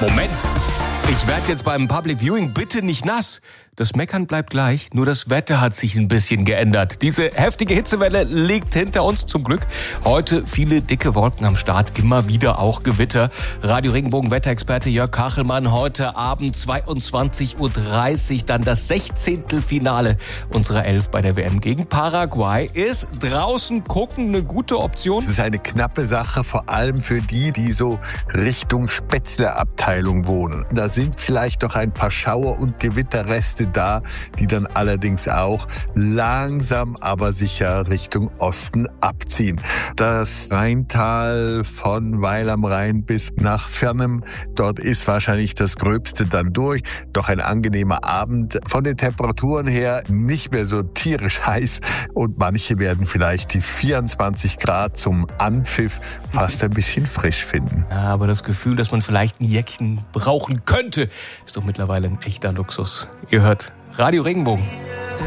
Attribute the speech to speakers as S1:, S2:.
S1: Moment, ich werde jetzt beim Public Viewing bitte nicht nass. Das Meckern bleibt gleich, nur das Wetter hat sich ein bisschen geändert. Diese heftige Hitzewelle liegt hinter uns zum Glück. Heute viele dicke Wolken am Start, immer wieder auch Gewitter. Radio Regenbogen Wetterexperte Jörg Kachelmann, heute Abend 22:30 Uhr, dann das 16. Finale unserer 11 bei der WM gegen Paraguay. Ist draußen gucken eine gute Option?
S2: Es ist eine knappe Sache, vor allem für die so Richtung Spätzle-Abteilung wohnen. Da sind vielleicht noch ein paar Schauer- und Gewitterreste da, die dann allerdings auch langsam, aber sicher Richtung Osten abziehen. Das Rheintal von Weil am Rhein bis nach Fernem, dort ist wahrscheinlich das Gröbste dann durch. Doch ein angenehmer Abend. Von den Temperaturen her nicht mehr so tierisch heiß und manche werden vielleicht die 24 Grad zum Anpfiff fast ein bisschen frisch finden.
S1: Ja, aber das Gefühl, dass man vielleicht ein Jäckchen brauchen könnte, ist doch mittlerweile ein echter Luxus. Ihr hört Radio Regenbogen.